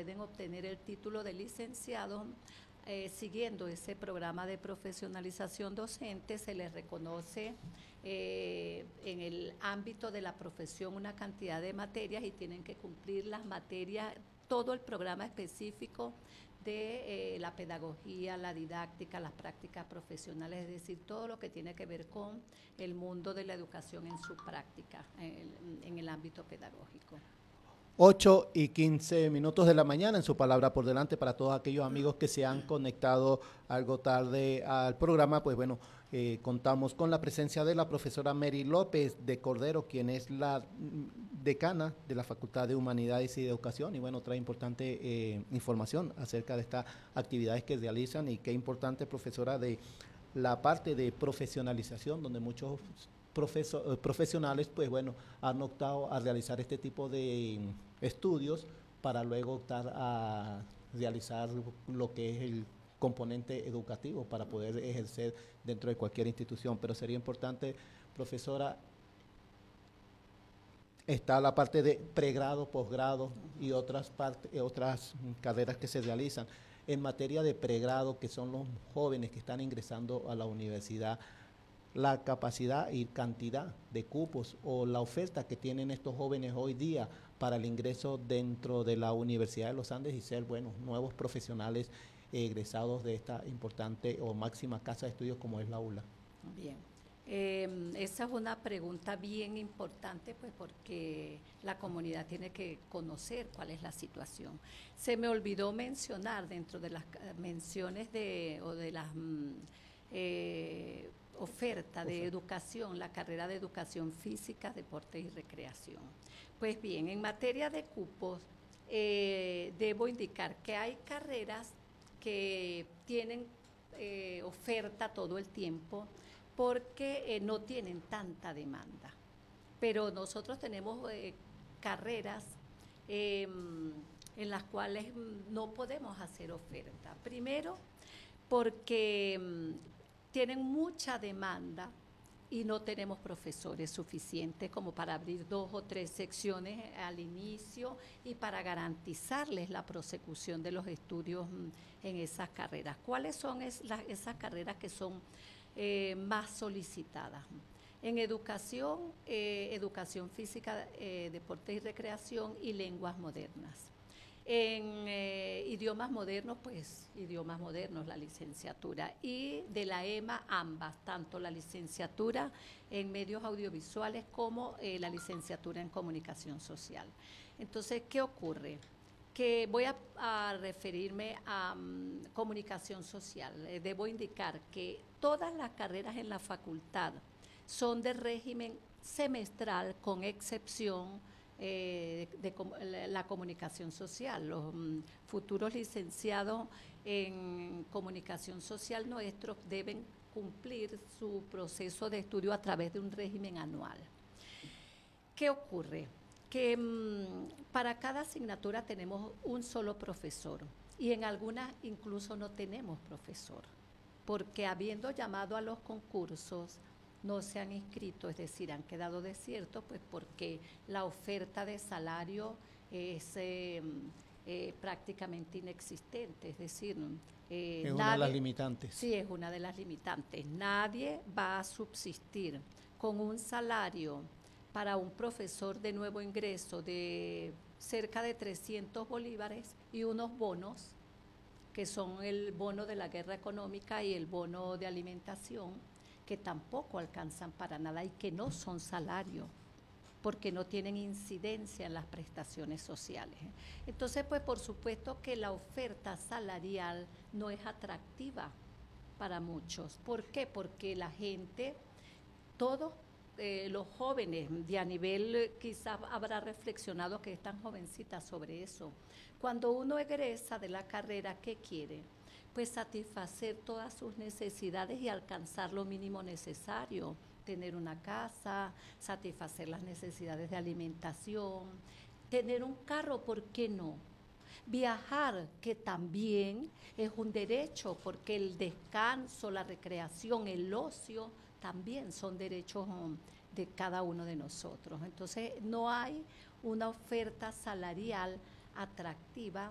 pueden obtener el título de licenciado. Siguiendo ese programa de profesionalización docente, se les reconoce en el ámbito de la profesión una cantidad de materias y tienen que cumplir las materias, todo el programa específico de la pedagogía, la didáctica, las prácticas profesionales, es decir, todo lo que tiene que ver con el mundo de la educación en su práctica, en el ámbito pedagógico. 8:15 de la mañana, en su palabra por delante, para todos aquellos amigos que se han conectado algo tarde al programa. Pues bueno, contamos con la presencia de la profesora Mary López de Cordero, quien es la decana de la Facultad de Humanidades y de Educación, y bueno, trae importante información acerca de estas actividades que realizan. Y qué importante, profesora, de la parte de profesionalización, donde muchos profesionales, pues bueno, han optado a realizar este tipo de estudios para luego optar a realizar lo que es el componente educativo para poder ejercer dentro de cualquier institución. Pero sería importante, profesora, está la parte de pregrado, posgrado y otras carreras que se realizan. En materia de pregrado, que son los jóvenes que están ingresando a la universidad, la capacidad y cantidad de cupos o la oferta que tienen estos jóvenes hoy día para el ingreso dentro de la Universidad de los Andes y ser, bueno, nuevos profesionales egresados de esta importante o máxima casa de estudios como es la ULA. Bien. Esa es una pregunta bien importante, pues porque la comunidad tiene que conocer cuál es la situación. Se me olvidó mencionar dentro de las menciones de las oferta de educación, la carrera de educación física, deporte y recreación. Pues bien, en materia de cupos, debo indicar que hay carreras que tienen oferta todo el tiempo porque no tienen tanta demanda. Pero nosotros tenemos carreras en las cuales no podemos hacer oferta. Primero, porque tienen mucha demanda y no tenemos profesores suficientes como para abrir 2 o 3 secciones al inicio y para garantizarles la prosecución de los estudios en esas carreras. ¿Cuáles son esas carreras que son más solicitadas? En educación, educación física, deporte y recreación y lenguas modernas. En idiomas modernos, pues idiomas modernos, la licenciatura, y de la EMA ambas, tanto la licenciatura en medios audiovisuales como la licenciatura en comunicación social. Entonces, ¿qué ocurre? Que voy a referirme a comunicación social. Debo indicar que todas las carreras en la facultad son de régimen semestral, con excepción de la comunicación social. Los futuros licenciados en comunicación social nuestros deben cumplir su proceso de estudio a través de un régimen anual. ¿Qué ocurre? Que para cada asignatura tenemos un solo profesor y en algunas incluso no tenemos profesor, porque habiendo llamado a los concursos no se han inscrito, es decir, han quedado desiertos, pues porque la oferta de salario es prácticamente inexistente, es decir, es una de las limitantes. Sí, es una de las limitantes. Nadie va a subsistir con un salario para un profesor de nuevo ingreso de cerca de 300 bolívares y unos bonos, que son el bono de la guerra económica y el bono de alimentación, que tampoco alcanzan para nada y que no son salario, porque no tienen incidencia en las prestaciones sociales. Entonces, pues por supuesto que la oferta salarial no es atractiva para muchos. ¿Por qué? Porque la gente, todos los jóvenes de a nivel, quizás habrá reflexionado que están jovencitas sobre eso. Cuando uno egresa de la carrera, ¿qué quiere? Pues satisfacer todas sus necesidades y alcanzar lo mínimo necesario, tener una casa, satisfacer las necesidades de alimentación, tener un carro, ¿por qué no? Viajar, que también es un derecho, porque el descanso, la recreación, el ocio, también son derechos de cada uno de nosotros. Entonces, no hay una oferta salarial atractiva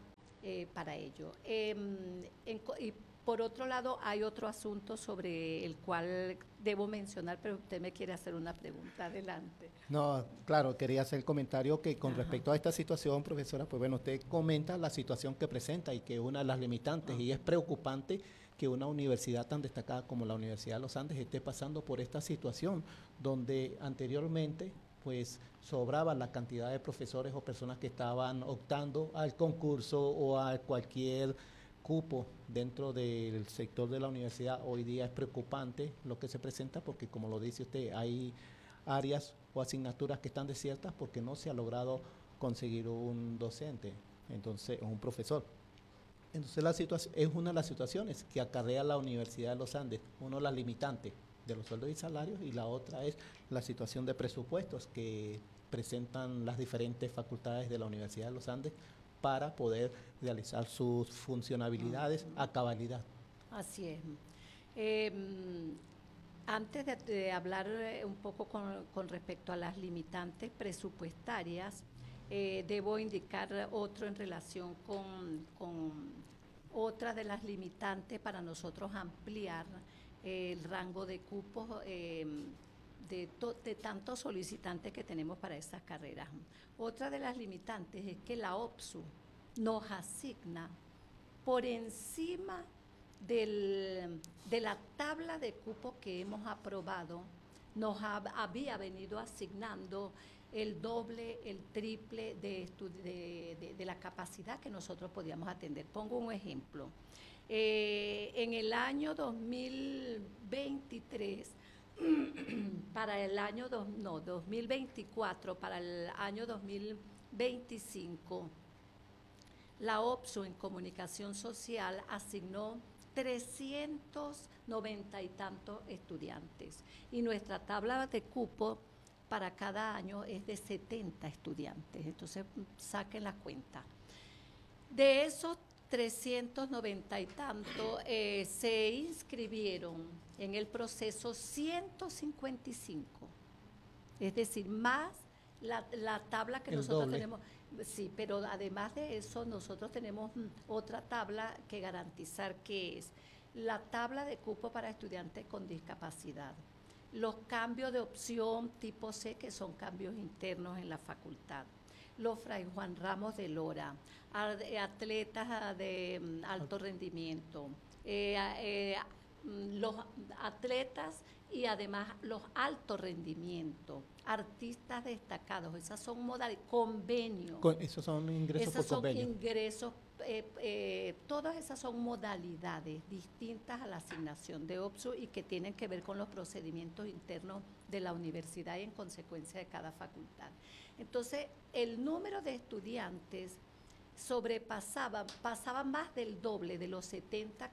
para ello. Y por otro lado, hay otro asunto sobre el cual debo mencionar, pero usted me quiere hacer una pregunta. Adelante. No, claro, quería hacer el comentario que con Ajá. respecto a esta situación, profesora, pues bueno, usted comenta la situación que presenta y que una de las limitantes, y es preocupante que una universidad tan destacada como la Universidad de los Andes esté pasando por esta situación, donde anteriormente pues sobraba la cantidad de profesores o personas que estaban optando al concurso o a cualquier cupo dentro del sector de la universidad. Hoy día es preocupante lo que se presenta porque, como lo dice usted, hay áreas o asignaturas que están desiertas porque no se ha logrado conseguir un docente, entonces un profesor. Entonces la situación es una de las situaciones que acarrea la Universidad de los Andes, uno de las limitantes de los sueldos y salarios, y la otra es la situación de presupuestos que presentan las diferentes facultades de la Universidad de los Andes para poder realizar sus funcionalidades a cabalidad. Así es. Eh, Antes de hablar un poco con respecto a las limitantes presupuestarias, debo indicar otro en relación con otra de las limitantes para nosotros ampliar el rango de cupos de tantos solicitantes que tenemos para esas carreras. Otra de las limitantes es que la OPSU nos asigna por encima de la tabla de cupos que hemos aprobado, había venido asignando el doble, el triple de la capacidad que nosotros podíamos atender. Pongo un ejemplo. En el año 2023, para el año 2024, para el año 2025, la OPSU en comunicación social asignó 390 y tantos estudiantes y nuestra tabla de cupo para cada año es de 70 estudiantes, entonces saquen la cuenta. De esos 390 y tantos se inscribieron en el proceso 155, es decir, más la tabla que nosotros tenemos. Sí, pero además de eso, nosotros tenemos otra tabla que garantizar, que es la tabla de cupo para estudiantes con discapacidad, los cambios de opción tipo C, que son cambios internos en la facultad, los Fray Juan Ramos de Lora, atletas de alto rendimiento, los atletas y además los altos rendimientos, artistas destacados, esas son modalidades, convenios. Esos son ingresos por convenio. Esos son ingresos, todas esas son modalidades distintas a la asignación de OPSU y que tienen que ver con los procedimientos internos de la universidad y en consecuencia de cada facultad. Entonces, el número de estudiantes pasaba más del doble de los 70